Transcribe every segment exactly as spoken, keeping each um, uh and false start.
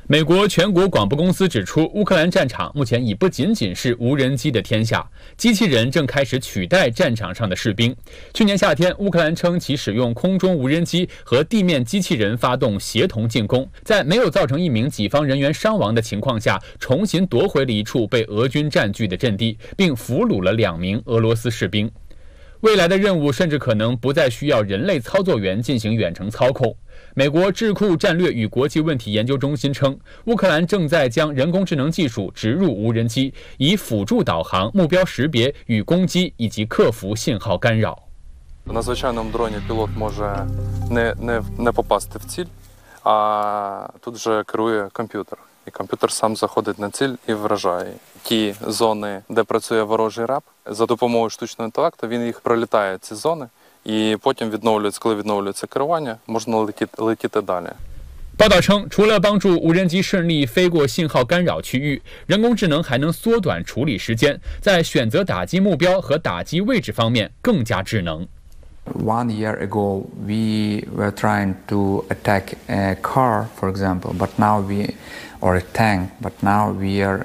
美国全国广播公司指出，乌克兰战场目前已不仅仅是无人机的天下，机器人正开始取代战场上的士兵。去年夏天，乌克兰称其使用空中无人机和地面机器人发动协同进攻，在没有造成一名己方人员伤亡的情况下，重新夺回了一处被俄军占据的阵地，并俘虏了两名俄罗斯士兵。未来的任务甚至可能不再需要人类操作员进行远程操控。美国智库战略与国际问题研究中心称，乌克兰正在将人工智能技术植入无人机，以辅助导航、目标识别与攻击，以及克服信号干扰。 На звичайному дроні пілот може не, не, не попасти в ціль, а тут вже керує комп'ютер. І комп'ютер сам заходить на ціль і вражає. Ті зони, де працює ворожий раб, за допомогою штучного інтелекту він їх пролітає, ці зони, і потім відновлюється, коли відновлюється керування, можна летіти, летіти далі. 报道称，除了帮助无人机顺利飞过信号干扰区域，人工智能还能缩短处理时间，在选择打击目标和打击位置方面更加智能。 One year ago, we were trying to attack a car, for example, but now we, or a tank, but now we are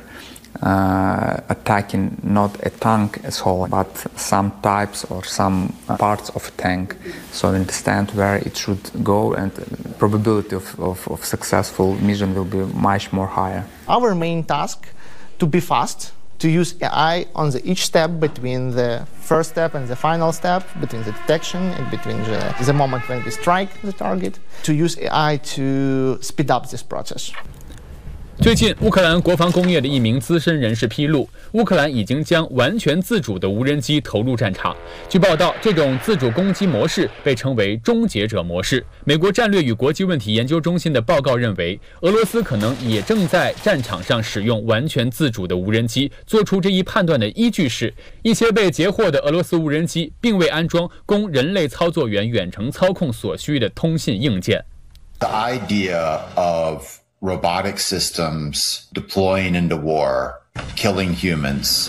uh, attacking not a tank as whole, but some types or some parts of a tank. So we understand where it should go, and the probability of, of, of successful mission will be much more higher. Our main task to be fast. To use A I on the each step between the first step and the final step, between the detection and between the, the moment when we strike the target, to use A I to speed up this process. 最近，乌克兰国防工业的一名资深人士披露，乌克兰已经将完全自主的无人机投入战场。据报道，这种自主攻击模式被称为“终结者模式”。美国战略与国际问题研究中心的报告认为，俄罗斯可能也正在战场上使用完全自主的无人机。做出这一判断的依据是，一些被截获的俄罗斯无人机并未安装供人类操作员远程操控所需的通信硬件。 The idea of robotic systems deploying into war, killing humans,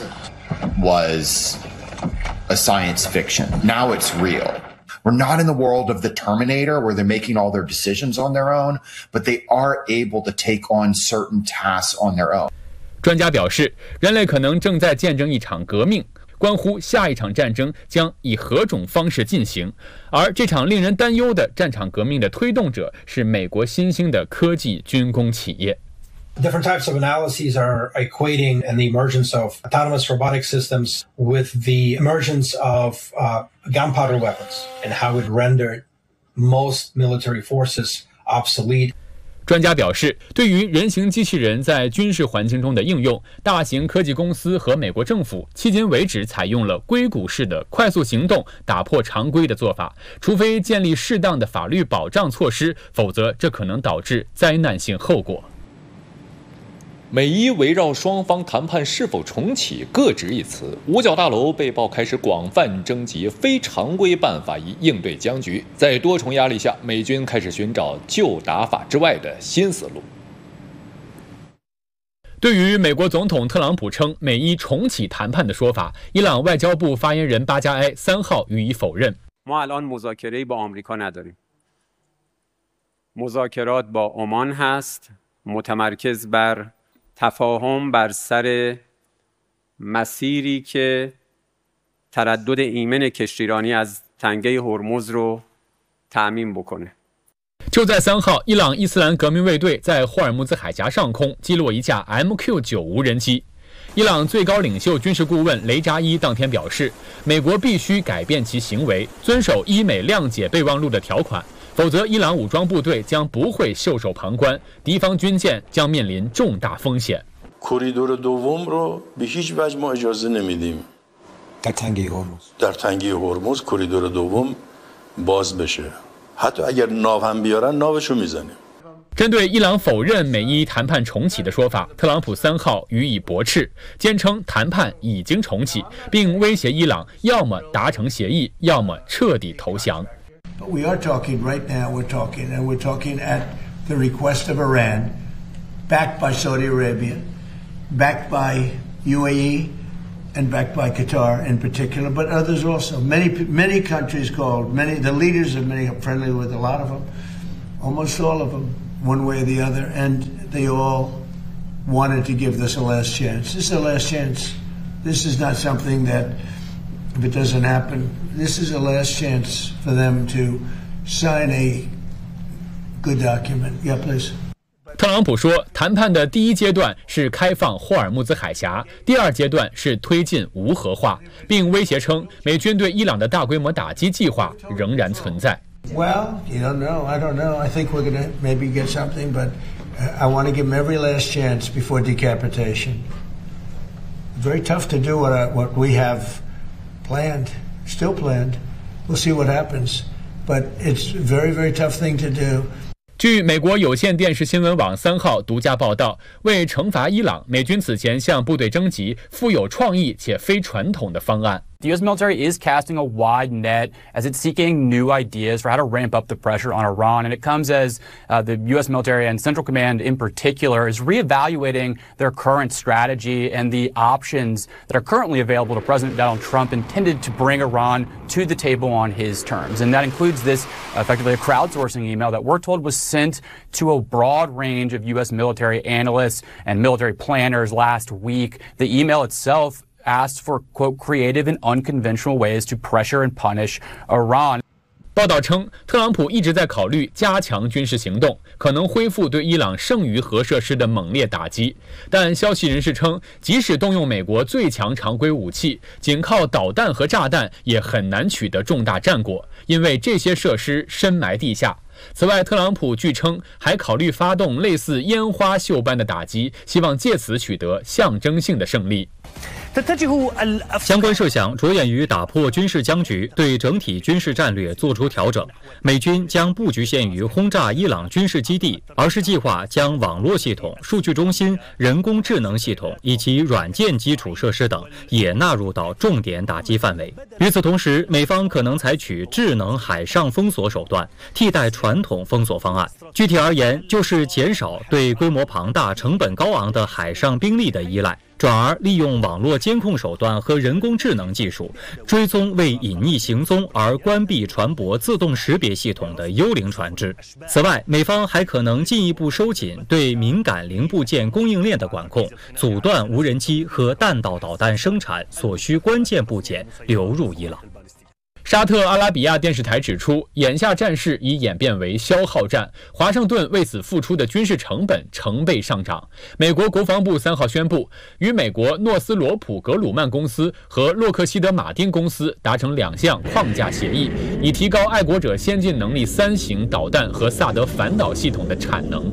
was a science fiction. Now it's real. We're not in the world of the Terminator where they're making all their decisions on their own, but they are able to take on certain tasks on their own. 专家表示，人类可能正在见证一场革命，关乎下一场战争将以何种方式进行。而这场令人担忧的战场革命的推动者是美国新兴的科技军工企业。 Different types of analyses are equating and the emergence of autonomous robotic systems with the emergence of uh, gunpowder weapons and how it rendered most military forces obsolete. 专家表示，对于人形机器人在军事环境中的应用，大型科技公司和美国政府迄今为止采用了硅谷式的快速行动、打破常规的做法。除非建立适当的法律保障措施，否则这可能导致灾难性后果。 美伊围绕双方谈判是否重启各执一词，五角大楼被曝开始广泛征集非常规办法以应对僵局。在多重压力下，美军开始寻找旧打法之外的新思路。 对于美国总统特朗普称美伊重启谈判的说法，伊朗外交部发言人巴加埃三号予以否认。 ما الان مذاکره‌ای با آمریکا نداریم. مذاکرات با عمان هست متمرکز بر تفاهم بر سر مسیری که تردد ایمن کشتیرانی از تنگه هرمز رو تأمین بکنه. 就在三号，伊朗伊斯兰革命卫队在霍尔木兹海峡上空击落一架 M Q 九 无人机。伊朗最高领袖军事顾问雷扎伊当天表示，美国必须改变其行为，遵守伊美谅解备忘录的条款。否则，伊朗武装部队将不会袖手旁观，敌方军舰将面临重大风险。 کوریدور دوم رو به هیچ وجه ما اجازه نمیدیم. در تنگه هرمز. در تنگه هرمز کوریدور دوم باز بشه. حتی اگر ناو هم بیارن ناوشو میزنیم. 针对伊朗否认美伊谈判重启的说法，特朗普三号予以驳斥，坚称谈判已经重启，并威胁伊朗要么达成协议，要么彻底投降。 But we are talking right now, we're talking, and we're talking at the request of Iran, backed by Saudi Arabia, backed by U A E, and backed by Qatar in particular, but others also. Many, many countries called, many, the leaders of many are friendly with a lot of them, almost all of them. one way or the other, and they all wanted to give this a last chance. This is a last chance. This is not something that, if it doesn't happen, this is a last chance for them to sign a good document. Yeah, please. 特朗普说，谈判的第一阶段是开放霍尔木兹海峡，第二阶段是推进无核化，并威胁称美军对伊朗的大规模打击计划仍然存在。 Well, you don't know. I don't know. I think we're going to maybe get something, but I want to give them every last chance before decapitation. Very tough to do what I, what we have planned, still planned. We'll see what happens, but it's a very, very tough thing to do. 据美国有线电视新闻网三号独家报道，为惩罚伊朗，美军此前向部队征集富有创意且非传统的方案。 The U S military is casting a wide net as it's seeking new ideas for how to ramp up the pressure on Iran. And it comes as uh, the U S military and Central Command in particular is reevaluating their current strategy and the options that are currently available to President Donald Trump intended to bring Iran to the table on his terms. And that includes this, effectively a crowdsourcing email that we're told was sent to a broad range of U S military analysts and military planners last week. The email itself asked for, quote, creative and unconventional ways to pressure and punish Iran. 报道称，特朗普一直在考虑加强军事行动，可能恢复对伊朗剩余核设施的猛烈打击。但消息人士称，即使动用美国最强常规武器，仅靠导弹和炸弹也很难取得重大战果，因为这些设施深埋地下。此外，特朗普据称还考虑发动类似烟花秀般的打击，希望借此取得象征性的胜利。 相关设想着眼于打破军事僵局，对整体军事战略做出调整。美军将不局限于轰炸伊朗军事基地，而是计划将网络系统、数据中心、人工智能系统以及软件基础设施等也纳入到重点打击范围。与此同时，美方可能采取智能海上封锁手段，替代传统封锁方案。具体而言，就是减少对规模庞大、成本高昂的海上兵力的依赖，转而利用网络监控手段和人工智能技术，追踪为隐匿行踪而关闭船舶自动识别系统的幽灵船只。此外，美方还可能进一步收紧对敏感零部件供应链的管控，阻断无人机和弹道导弹生产所需关键部件流入伊朗。 沙特阿拉比亚电视台指出，眼下战事已演变为消耗战，华盛顿为此付出的军事成本成倍上涨。美国国防部三号宣布，与美国诺斯罗普格鲁曼公司和洛克希德马丁公司达成两项框架协议，以提高爱国者先进能力三型导弹和萨德反导系统的产能。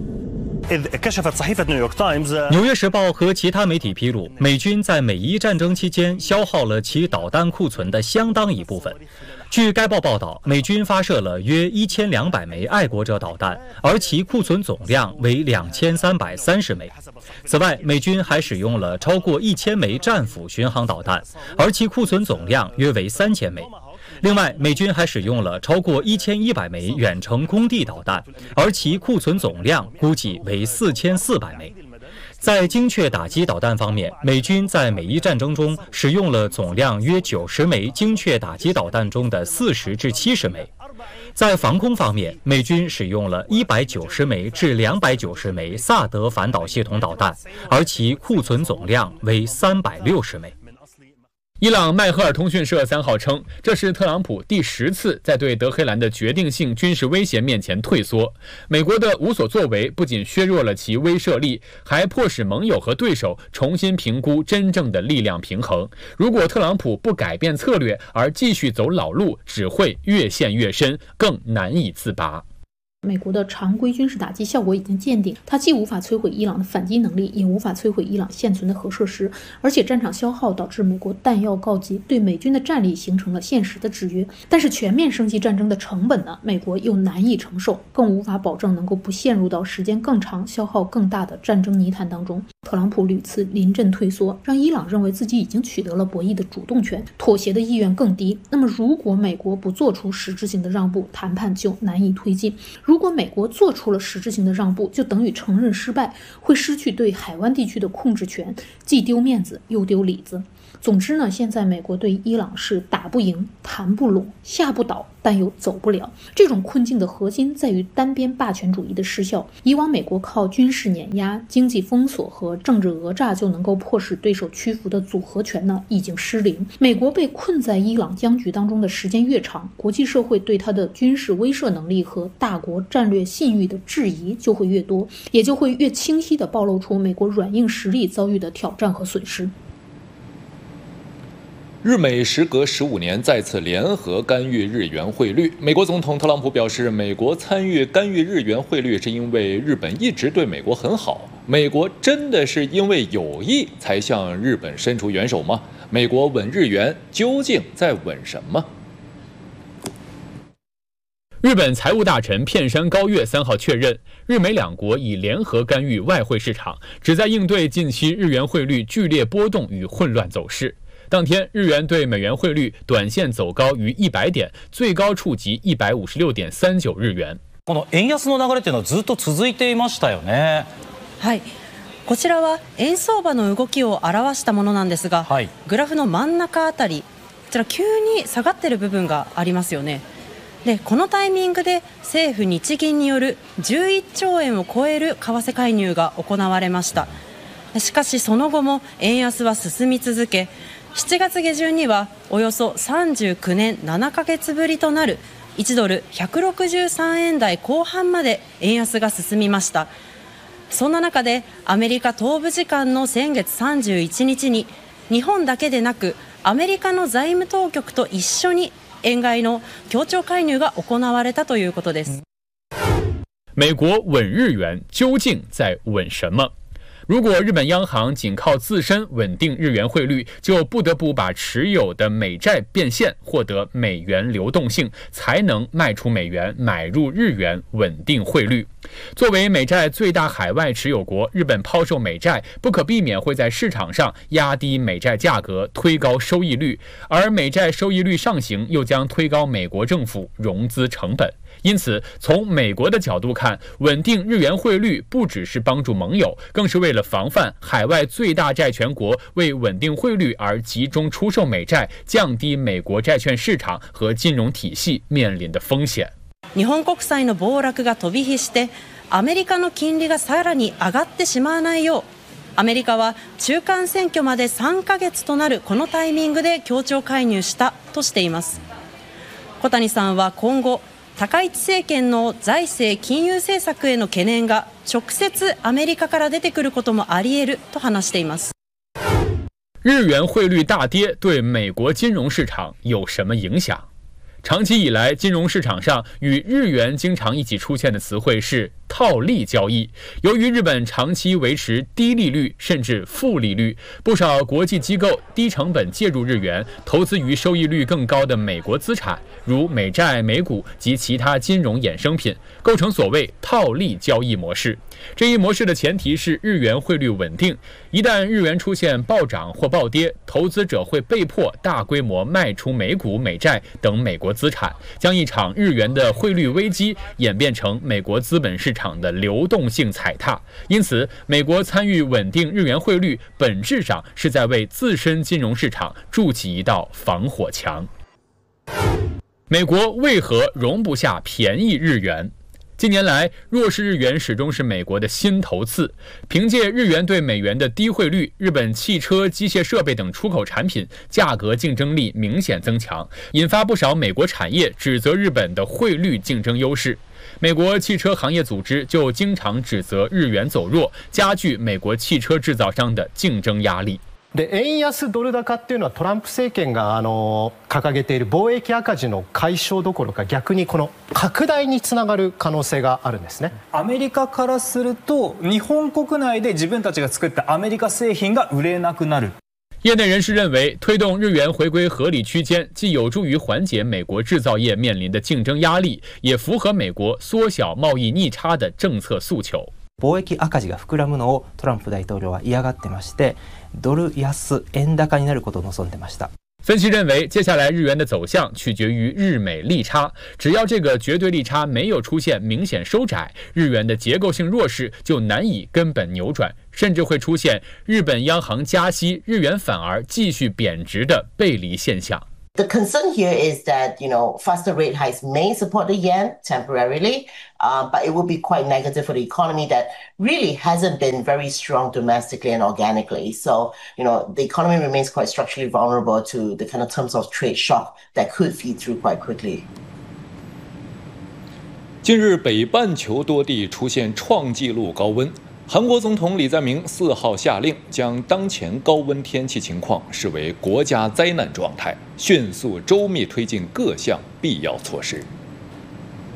纽约时报和其他媒体披露，美军在美伊战争期间消耗了其导弹库存的相当一部分。据该报报道，美军发射了约一千两百枚爱国者导弹，而其库存总量为两千三百三十枚。此外，美军还使用了超过一千枚战斧巡航导弹，而其库存总量约为三千枚。另外，美军还使用了超过一千一百枚远程空地导弹，而其库存总量估计为四千四百枚。在精确打击导弹方面，美军在美伊战争中使用了总量约九十枚精确打击导弹中的四十至七十枚。在防空方面，美军使用了一百九十枚至两百九十枚萨德反导系统导弹，而其库存总量为三百六十枚。 伊朗迈赫尔通讯社三号称，这是特朗普第十次在对德黑兰的决定性军事威胁面前退缩。美国的无所作为不仅削弱了其威慑力，还迫使盟友和对手重新评估真正的力量平衡。如果特朗普不改变策略，而继续走老路，只会越陷越深，更难以自拔。 美国的常规军事打击效果已经见顶，它既无法摧毁伊朗的反击能力，也无法摧毁伊朗现存的核设施，而且战场消耗导致美国弹药告急，对美军的战力形成了现实的制约。但是全面升级战争的成本呢，美国又难以承受，更无法保证能够不陷入到时间更长、消耗更大的战争泥潭当中。特朗普屡次临阵退缩，让伊朗认为自己已经取得了博弈的主动权，妥协的意愿更低。那么如果美国不做出实质性的让步，谈判就难以推进。如果美国做出了实质性的让步，就等于承认失败，会失去对海湾地区的控制权，既丢面子又丢里子。总之呢，现在美国对伊朗是打不赢、谈不拢、下不倒、 但又走不了。这种困境的核心在于单边霸权主义的失效。以往美国靠军事碾压、经济封锁和政治讹诈就能够迫使对手屈服的组合拳呢，已经失灵。美国被困在伊朗僵局当中的时间越长，国际社会对它的军事威慑能力和大国战略信誉的质疑就会越多，也就会越清晰地暴露出美国软硬实力遭遇的挑战和损失。 日美时隔十五年再次联合干预日元汇率。美国总统特朗普表示，美国参与干预日元汇率是因为日本一直对美国很好。美国真的是因为有意才向日本伸出援手吗？美国稳日元究竟在稳什么？ 日本财务大臣片山高月三号确认，日美两国已联合干预外汇市场，旨在应对近期日元汇率剧烈波动与混乱走势。当天，日元对美元汇率短线走高于一百点，最高触及一百五十六点三九日元。 この円安の流れというのはずっと続いていましたよね。 はい。こちらは円相場の動きを表したものなんですが、はい、グラフの真ん中あたり、こちら急に下がっている部分がありますよね。で、このタイミングで政府日銀によるじゅういっちょうえんを超える為替介入が行われました。しかしその後も円安は進み続け、しちがつ下旬にはおよそさんじゅうきゅうねんななかげつぶりとなるいちドルひゃくろくじゅうさんえん台後半まで円安が進みました。そんな中でアメリカ東部時間の先月さんじゅういちにちに日本だけでなくアメリカの財務当局と一緒に円買いの協調介入が行われたということです。 美国稳日元究竟在稳什么？如果日本央行仅靠自身稳定日元汇率，就不得不把持有的美债变现，获得美元流动性，才能卖出美元，买入日元，稳定汇率。作为美债最大海外持有国，日本抛售美债不可避免会在市场上压低美债价格，推高收益率，而美债收益率上行又将推高美国政府融资成本。因此，从美国的角度看，稳定日元汇率不只是帮助盟友，更是为了防范海外最大债权国为稳定汇率而集中出售美债，降低美国债券市场和金融体系面临的风险。 日本国債の暴落が飛び火して、アメリカの金利がさらに上がってしまわないよう、アメリカは中間選挙までさんかげつとなるこのタイミングで協調介入したとしています。小谷さんは今後、高市政権の財政金融政策への懸念が直接アメリカから出てくることもあり得ると話しています。 日元汇率大跌对美国金融市场有什么影响？长期以来，金融市场上与日元经常一起出现的词汇是套利交易。由于日本长期维持低利率甚至负利率，不少国际机构低成本介入日元，投资于收益率更高的美国资产，如美债、美股及其他金融衍生品，构成所谓套利交易模式。这一模式的前提是日元汇率稳定，一旦日元出现暴涨或暴跌，投资者会被迫大规模卖出美股、美债等美国资产，将一场日元的汇率危机演变成美国资本市场的流动性踩踏。因此，美国参与稳定日元汇率，本质上是在为自身金融市场筑起一道防火墙。美国为何容不下便宜日元？近年来，弱势日元始终是美国的心头刺。凭借日元对美元的低汇率，日本汽车、机械设备等出口产品价格竞争力明显增强，引发不少美国产业指责日本的汇率竞争优势。美国汽车行业组织就经常指责日元走弱，加剧美国汽车制造商的竞争压力。 で円安ドル高っていうのはトランプ政権があの掲げている貿易赤字の解消どころか逆にこの拡大につながる可能性があるんですね。 アメリカからすると日本国内で自分たちが作ったアメリカ製品が売れなくなる。 业内人士认为，推动日元回归合理区间，既有助于缓解美国制造业面临的竞争压力，也符合美国缩小贸易逆差的政策诉求。 貿易赤字が膨らむのをトランプ大統領は嫌がってまして、ドル安円高になることを望んでました。 分析认为，接下来日元的走向取决于日美利差，只要这个绝对利差没有出现明显收窄，日元的结构性弱势就难以根本扭转，甚至会出现日本央行加息，日元反而继续贬值的背离现象。 The concern here is that, you know, faster rate hikes may support the yen temporarily, uh, but it will be quite negative for the economy that really hasn't been very strong domestically and organically. So, you know, the economy remains quite structurally vulnerable to the kind of terms of trade shock that could feed through quite quickly. 近日，北半球多地出现创纪录高温。韩国总统李在明四号下令，将当前高温天气情况视为国家灾难状态，迅速周密推进各项必要措施。